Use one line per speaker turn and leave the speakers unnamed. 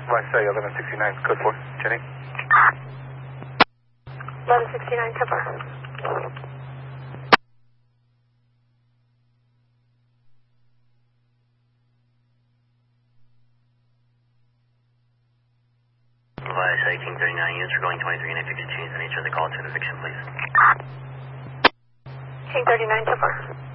Say 1169, code 4, Jenny.
1169, cover.
Vice 1839 units, we're going 23 and 52. Change the nature of the call to an eviction, please.
King 39, cover.